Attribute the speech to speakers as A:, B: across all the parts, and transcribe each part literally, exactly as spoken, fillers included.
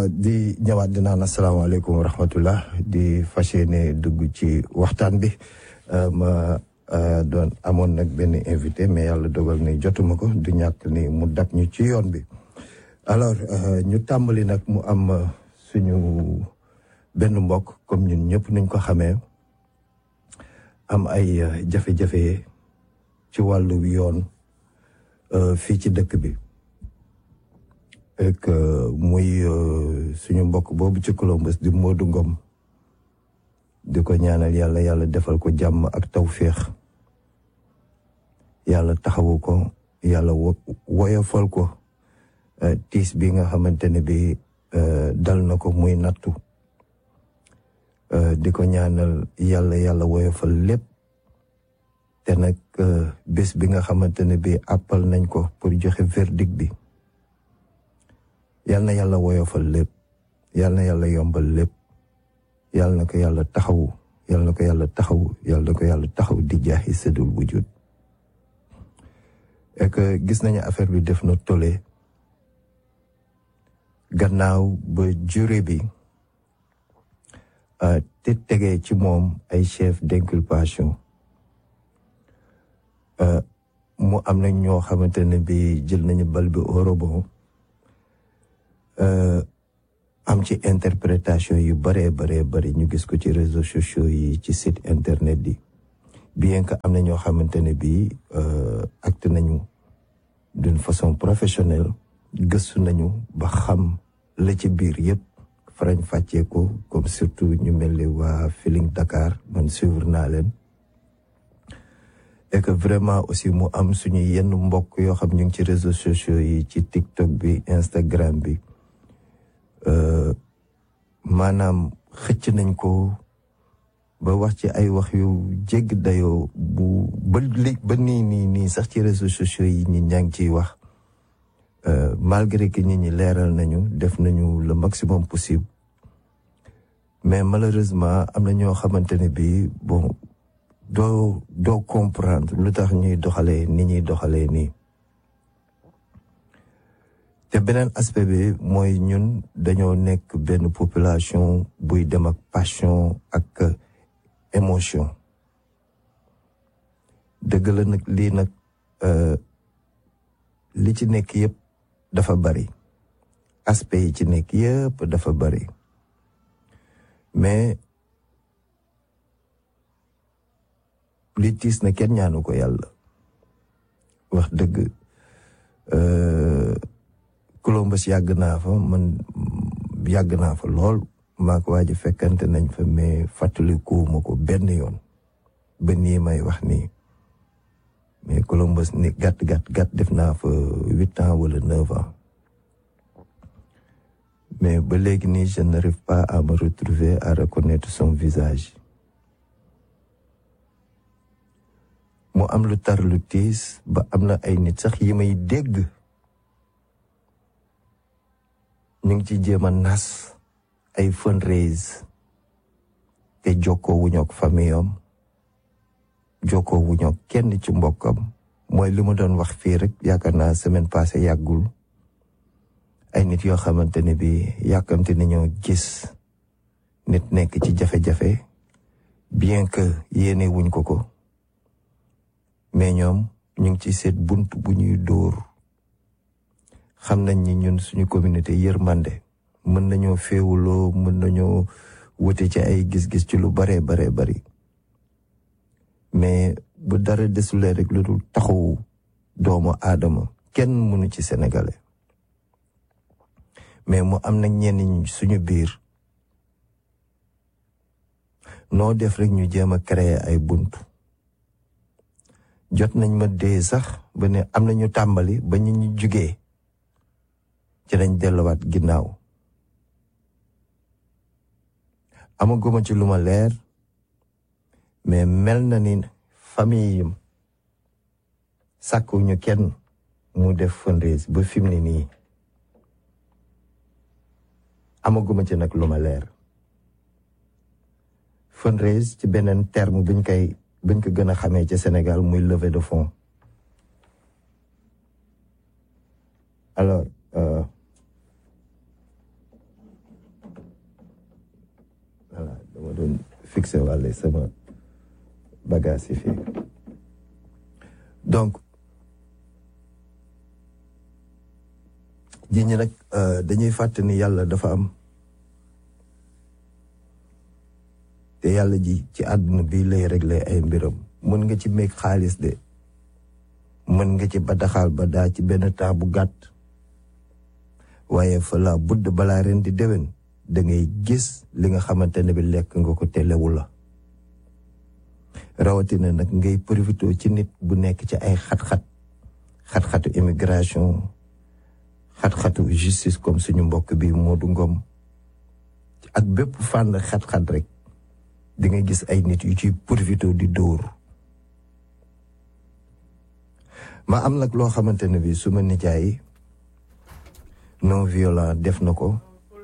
A: di ñëwaat di naan asalaamaaleykum wa rahmatullah di fas yéene dugg ci waxtaan bi ma doon amoon nag benn invité mais yàlla dogal ni jotuma ko du ñàkk ni mu dab ñu ci yoon bi. alors ñu tàmbali nag mu am suñu benn mbokk comme ñun ñëpp nuñ ko xamee am ay jafe-jafe ci wàllu yoon fii ci dëkk bi. ek muy suñu mbokk boobu ci Columbus di Modou Ngom di ko ñaanal yàlla yàlla defal ko jàmm ak tawféex yàlla taxawu ko yàlla woyofal ko tiis bi nga xamante ne bi dal na ko muy nattu di ko ñaanal yàlla yàlla woyofal lépp te nag bés bi nga xamante ne bi appal nañ ko pour joxe verdict bi yal na yàlla woyofal lépp yal na yàlla yombal lépp yal na ko yàlla taxawu yal na ko yàlla taxawu yal na ko yàlla taxaw di jaaxi séddul wujud et que gis nañu affaire bi def na tollé gannaaw ba jury bi te tegee ci moom ay chef d'inculpation mu am na ñoo xamante ne bi jël nañu bal bi au rebond am ci interprétation yu bëree bëree bëri ñu gis ko ci réseaux sociaux yi ci site internet yi bien que am na ñoo xamante ne bii acte nañu d'une façon professionnelle gëstu nañu ba xam la ci biir yëpp farañ fàccee ko comme surtout ñu mel ni waa Feeling Dakar man suivre naa leen et que vraiment aussi mu am suñu yenn mbokk yoo xam ñu ngi ci réseaux sociaux yi ci TikTok bi Instagram bi maanaam xëcc nañ ko ba wax ci ay wax yu jégg dayoo bu ba li ba nii nii nii sax ci réseaux sociaux yi ñi ñaa ngi ciy wax malgré que ñi ñi leeral nañu def nañu le maximum possible mais malheureusement am na ñoo xamante ne bi bon doo doo comprendre lu tax ñuy doxalee ni ñuy doxalee nii te beneen aspect bi mooy ñun dañoo nekk benn population buy dem ak passion ak émotion dëgg la nag lii nag li ci nekk yëpp dafa bari aspect yi ci nekk yëpp dafa bari mais li tiis na kenn ñaanu ko yàlla wax dëgg Columbus yàgg naa fa man yàgg naa fa lool maa ko waa ji fekkante nañ fa mais fàttali kuuma ko benn yoon ba nii may wax nii mais Columbus ni gàtt gàtt gàtt def naa fa huit ans wala neuf ans mais ba léegi nii je n'arrive pas à me retrouver à reconnaître son visage mu am lu tar lu tiis ba am na ay nit sax yi may dégg ñu ngi ci jéem a nas ay fundraise te jokkoo wuñu ak famille am jokkoo wuñu ak kenn ci mbokkam mooy li ma doon wax fii rek yaakaar naa semaine passée yàggul ay nit yoo xamante ne bi yàkkamte nañoo gis nit nekk ci jafe-jafe bien que yéene wuñ ko ko mais ñoom ñu ngi ci seet bunt bu ñuy dóor xam nañ ni ñun suñu communauté yërmande mën nañoo féewuloo mën nañoo wute ci ay gis-gis ci lu bare bare bari mais bu dara desulee rek lu dul taxawu doomu aadama kenn mënu ci sénégalais mais mu am nag ñenn ñi suñu biir noo def rek ñu jéem a créer ay bunt jot nañ ma dee sax ba ne am na ñu tàmbali ba ñu ñu jugee ci lañ delluwaat ginnaaw amaguma ci lu ma leer mais mel na ni famille yim sàkku ñu kenn mu def fundraise ba fi mu ne nii amaguma ci nag lu ma leer fundraise ci beneen terme buñ koy buñ ko gën a xamee ci Sénégal muy levée de fonds alors euh, fixé wàlle sama bagage yi fii donc ji ñi nag dañuy fàtte ni yàlla dafa am te yàlla ji ci àdduna bi lay régler ay mbiram mën nga ci meeg xaalis de mën nga ci badaxaal ba daa ci benn temps bu gàtt waaye fa la budd balaa ren di déwén da ngay gis li nga xamante ne bi lekk nga ko te lewu la rawatina nag ngay profité ci nit bu nekk ci ay xat-xat xat-xatu immigration xat-xatu justice comme suñu mbokk bi Modou Ngom ak bépp fànn xat-xat rek di nga gis ay nit yu ci profité di dóor ma am nag loo xamante ne bi suma nijaay non violent def na ko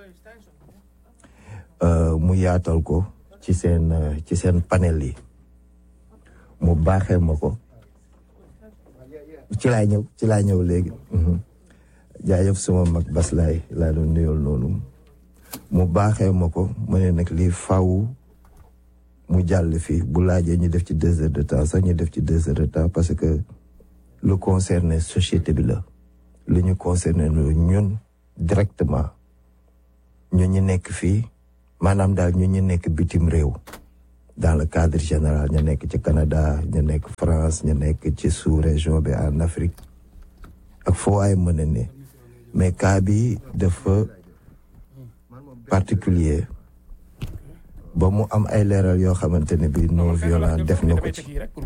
A: mu yaatal ko ci seen ci seen panel yi mu baaxee ma ko ci laa ñëw ci laa ñëw léegi jaajëf suma mag bas laay laa doon nuyool noonu mu baaxee ma ko mu ne nag lii faw mu jàll fii bu laajee ñu def ci deux heures de temps sax ñu def ci deux heures de temps parce que lu concerné société bi la lu ñu concerné ñun directement ñu ñu nekk fii maanaam daal ñu ñu nekk bitim réew dans le cadre général ñu nekk ci Canada ñu nekk France ñu nekk ci sous-région bi en Afrique ak foo waay mën a ne mais cas bi dafa particulier ba mu am ay leeral yoo xamante ne bi non violent def na ko ci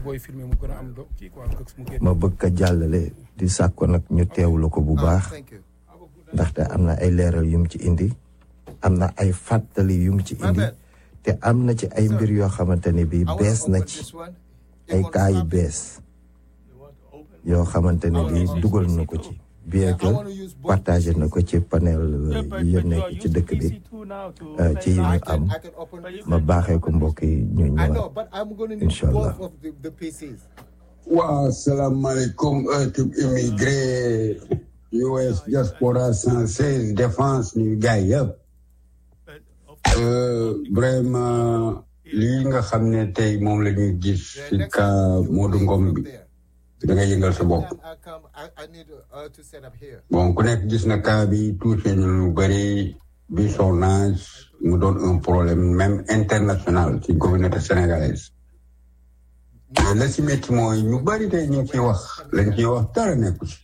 A: ma bëgg ko jàllale di sàkko nag ñu teewlu ko bu baax ndaxte am na ay leeral yu mu ci indi am na ay fàttali yu mu ci indi te am na ci ay mbir yoo xamante ne bi bees na ci ay cas yu bees yoo xamante ne bi dugal na ko ci bien que partagé na ko ci panel yi nekk ci dëkk bi ci yi ñu am ma baaxee ko mbokk yi ñu ñëwaat incha allah.
B: waaw salaamaaleykum ëttub immigré U S diaspora cent seize défense ñu gaay yëpp vraiment lii nga xam ne tey moom la ñuy gis ci cas Modou Ngom bi da nga yëngal sa bopp bon ku nekk gis na cas bi touché ñu lu bëri bi son âge mu doon un problème même international ci communauté sénégalaise la ci métti mooy ñu bëri tey ñu ngi ciy wax lañ ciy wax dara nekku ci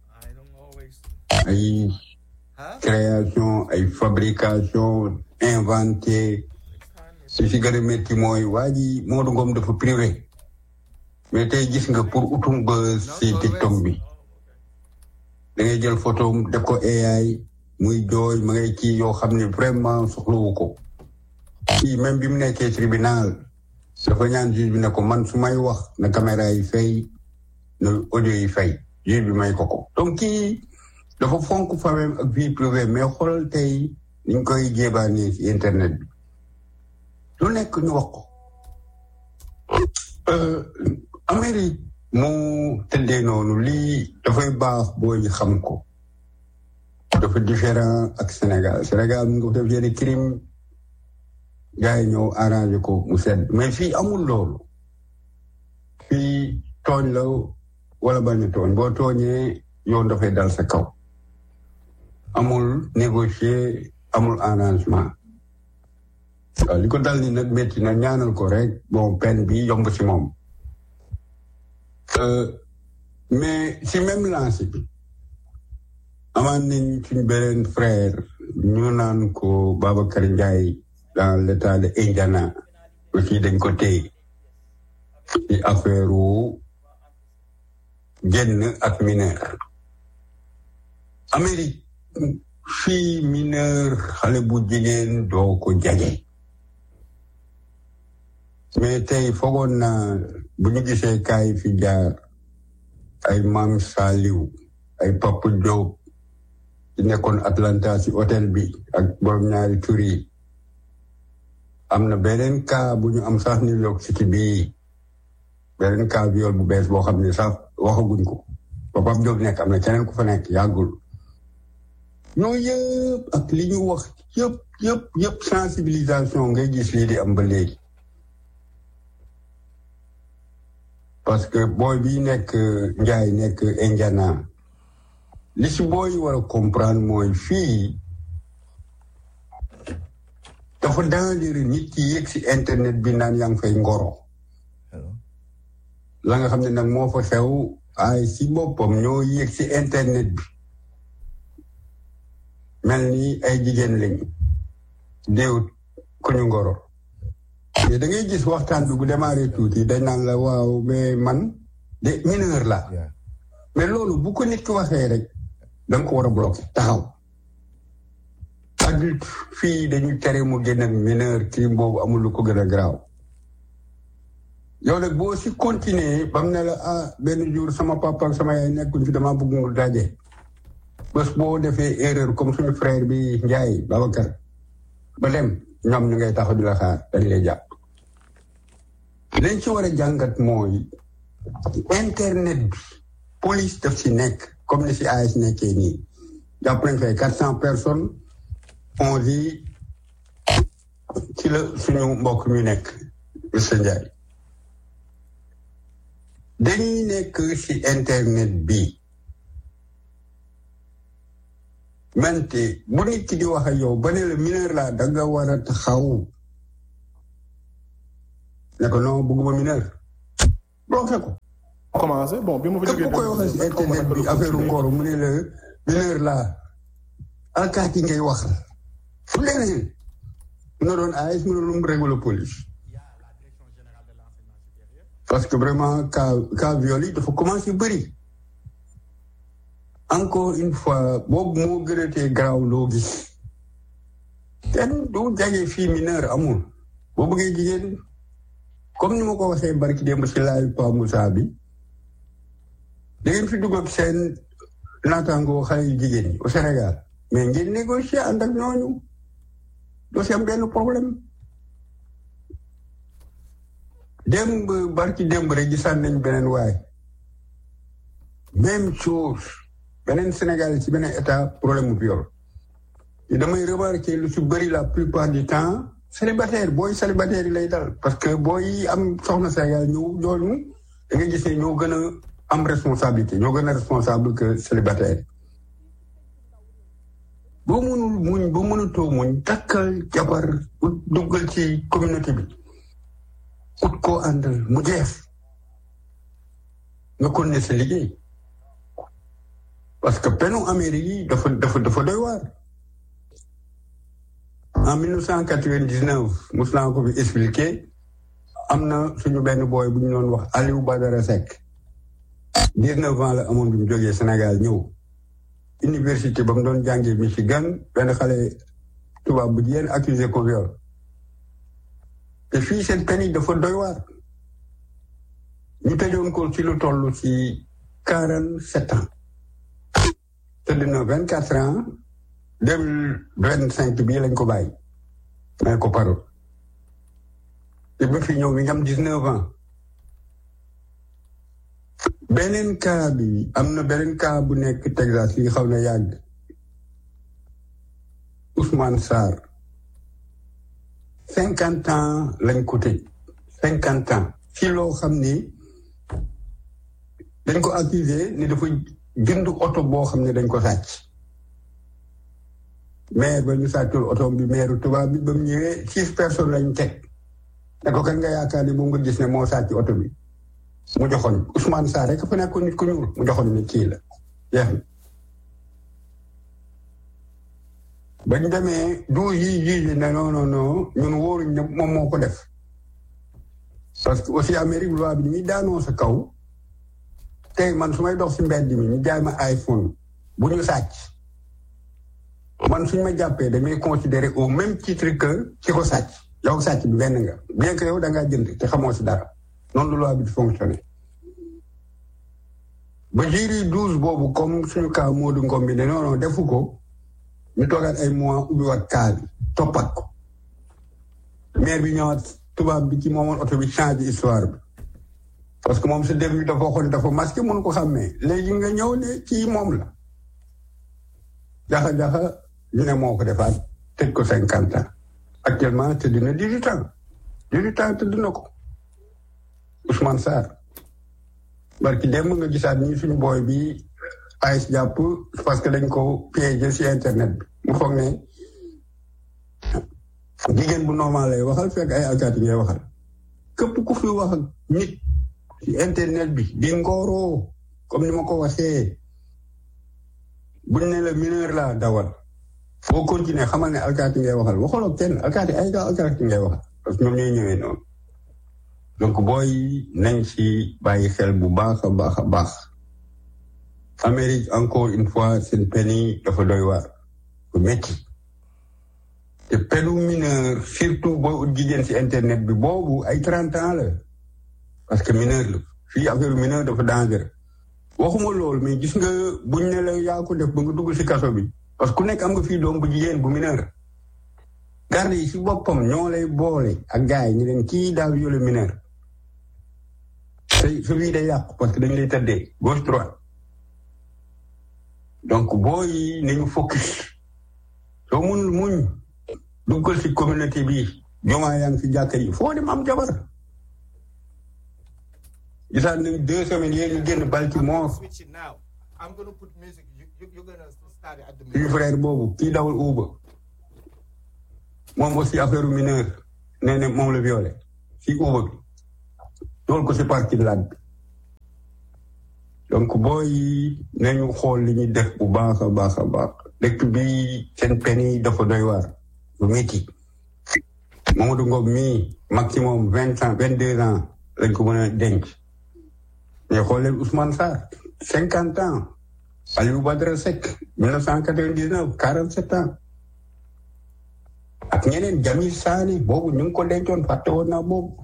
B: ay création ay fabrication inventé li ci gën a métti mooy waa ji Modou Ngom dafa privé mais tey gis nga pour utum ba si TikTok bi da ngay jël photo def ko A I muy jooy ma ngay kii yoo xam ne vraiment soxlawu ko kii même bi mu nekkee tribunal dafa ñaan juge bi ne ko man su may wax na caméra yi fay na audio yi fay juge bi may ko ko donc kii dafa fonk famem ak vie privée mais xoolal tey niñ koy jéebaane ci internet bi lu nekk ñu wax ko Amérique mu tëddee noonu lii dafay baax booy xam ko dafa différent ak Sénégal Sénégal mu nga def yenn crime gars yi ñëw arrangé ko mu sedd mais fii amul loolu fii tooñ la wala bañ a tooñ boo tooñee yoon dafay dal sa kaw amul négocier amul arrangement waaw li ko dal ni nag métti na ñaanal ko rek bon peine bi yomb ci moom mais si même lancé bi amaan nañ suñ beneen frère ñu naan ko Babacar Ndiaye dans l'état de Indiana aussi dañ ko téye ci affaire wu génn ak mineur Amérique fii mineur xale bu jigéen doo ko jage mais tey foogoon naa bu ñu gisee kaay fi jaar ay Maam Saliou ay Papa Diop ci nekkoon Atlanta ci hôtel bi ak borom ñaari tur yi am na beneen cas bu ñu am sax New York City bii beneen cas viol bu bees boo xam ne sax waxaguñ ko Papa Diop nekk am na keneen ku fa nekk yàggul ñoo yëpp ak li ñu wax yëpp yëpp yëpp sensibilisation ngay gis lii di am ba léegi parce que booy bi nekk Njaay nekk Indiana li si booy war a comprendre mooy fii dafa dangereux nit ki yëg si internet bi naan yaa ngi fay ngoro la nga xam ne nag moo fa xew ay si boppam ñoo yëg si internet bi mel ni ay jigéen lañu déewut ku ñu ngoro te da ngay gis waxtaan bi bu démarré tuuti dañ naan la waaw mais man de mineur la mais loolu bu ko nit ki waxee rek da nga ko war a bloqué taxaw adulte fii dañu tere mu gën a mineur crime boobu amul lu ko gën a garaaw yow nag boo si continuer ba mu ne la ah benn jour sama papa ak sama yaay nekkuñ fi dama bëgg mu daje bés boo defee erreur comme suñu frère bi Ndiaye Babacar ba dem ñoom ñu ngay taxaw di la xaar dañ lay jàpp liñ ci war a jàngat mooy internet bi police daf si nekk comme ni si A S nekkee nii jàpp nañ fay quatre cent personnes on dit ci la suñu mbokk mi nekk monsieur Ndiaye dañuy nekk si internet bi mente bu nit ki di wax ak yow ba ne la mineur laa da nga war a taxaw ne ko non bëgguma mineur bloqué ko.
C: commencé bon bi ma fa jógee
B: képp koy wax si internet bi affaire ngoro mu ne la mineur laa alkaati ngay wax fu leneen mu doon A S mu doon régler police parce que vraiment cas cas viol yi dafa commencé bëri encore une fois boobu moo gënatee garaaw loo gis kenn du jage fii mineur amul boo bëggee jigéen comme ni ma ko waxee barki démb si laayu Pa Moussa bi da ngeen fi dugg ak seen naataangoo xale yu jigéen ñi au Sénégal mais ngeen négocier ànd ak ñooñu doo si am benn problème démb barki démb rek gisaan nañ beneen waay même chose beneen Sénégal ci beneen état problème mu viol te damay remarquer lu si bëri la plupart du temps célibataire booy célibataire yi lay dal parce que booy am soxna Sénégal ñëw ñooñu da nga gis ne ñoo gën a am responsabilité ñoo gën a responsable que célibataire boo mënul muñ boo mënatoo muñ takkal jabar duggal ci communauté bi ut koo àndal mu jeex nga kon ne sa liggéey parce que penu Amérique yi dafa dafa dafa doy waar en mille neuf cent quatre-vingt-dix-neuf mos naa ko fi expliqué am na suñu benn booy bu ñu doon wax Aliou Badara Seck dix-neuf ans la amoon bi mu jógee Sénégal ñëw université ba mu doon jàngee Michigan benn xale tubaab bu jigéen accusé ko viol te fii seen pen yi dafa doy waar ñu tëjoon ko ci lu toll ci quarante-sept ans tëdd na vingt-quatre ans deux mille vingt-cinq bii lañ ko bàyyi may ko parole te ba fi ñëw mi ngi am dix-neuf ans beneen cas bi am na beneen cas bu nekk Texas yi xaw na yàgg Ousmane Sarr cinquante ans lañ ko tëj cinquante ans ci loo xam ni dañ ko accusé ni dafa jënd oto boo xam ne dañ ko sàcc maire ba ñu sàccul oto bi maire tubaab bi ba mu ñëwee six personnes lañ teg ne ko kan nga yaakaar ni moom nga gis ne moo sàcc oto bi mu joxoon Ousmane Sarr rek fa nekkoon nit ku ñuul mu joxoon ni kii la jeex na ba ñu demee douze yi juge ne non non non ñun wóoruñ ne moom moo ko def parce que aussi Amérique loi bi ni muy daanoo sa kaw tey man su may dox si mbedd mi ñu jaay ma iPhone bu ñu sàcc man suñ ma jàppee damay considérer au même titre que ci ko sàcc yow sàcc bi benn nga bien que yow da ngaa jënd te xamoo si dara noonu la loi bi di fonctionner ba jury douze boobu comme suñu cas Modou Ngom bi ne non non defu ko ñu toogaat ay mois ubbiwaat cas bi toppat ko maire bi ñëwaat tubaab bi ci moomoon oto bi changé histoire bi parce que moom sa début dafa waxoon dafa masqué mënu ko xàmmee léegi nga ñëw ne kii moom la jaxa-jaxa ñu ne moo ko defaat tëj ko cinquante ans actuellement tëdd na dix-huit ans dix-huit ans tëdd na ko Ousmane Sarr barki dem nga gisaat ni suñu booy bi ay jàpp parce que dañ ko piégé ci internet bi mu foog ne jigéen bu normal lay waxal fekk ay alkaati ngay waxal képp ku fi wax ak nit ci internet bi di ngooroo comme ni ma ko waxee buñ ne la mineur la dawal boo continuer xamal ne alkaati ngay waxal waxaloo kenn alkaati ay ga alkaati ngay waxal parce que ñoom ñooy ñëwee noonu donc booy nañ ci bàyyi xel bu baax a baax a baax Amérique encore une fois seen peine yi dafa doy waar bu métti te penu mineur surtout boo ut jigéen ci internet bi boobu ay trente ans la parce que mineur la fii affaire mineur dafa dangereux waxuma loolu mais gis nga buñ ne la yaa ko def ba nga dugg ci kaso bi parce que ku nekk am nga fii doom bu jigéen bu mineur garde yi ci boppam ñoo lay boole ak gars yi ñu leen kii daal yole mineur sa sa vie day yàqu parce que dañu lay tëddee gauche droite donc booy nañu focus soo mënul muñ duggal ci communauté bi jomaa yaa ngi ci jàkka yi foo dem am jabar gisaat nañ deux semaines yéen ñu génn Baltimore suñu frère boobu kii dawal Uber moom aussi affaire mineur nee ne moom la violé ci Uber bi loolu ko ci parking lot bi donc booy nañu xool li ñuy def bu baax a baax a baax dëkk bi seen peine yi dafa doy waar bu métti Mamadou Ngom mii maximum vingt ans vingt deux ans lañ ko mën a denc mais xool leen Ousmane Sarr cinquante ans Aliou Badara Seck mille neuf cent quatre-vingt-dix-neuf quarante sept ans ak ñeneen Jamil Sané boobu ñu ngi ko dencoon fàtte woon naa boobu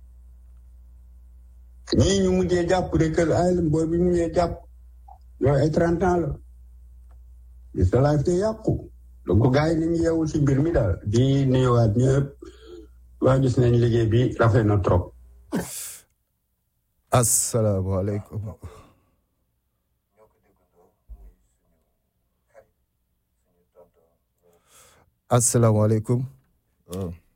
B: ñii ñu mujjee jàpp Rikers Island booy bi mujjee jàpp yooyu ay trente ans la di sa life te yàqu donc gars yi nañu yeewu si mbir mi daal di nuyuwaat ñëpp waa gis nañ liggéey bi rafet na trop.
A: asalaamaaleykum. asalaamaaleykum.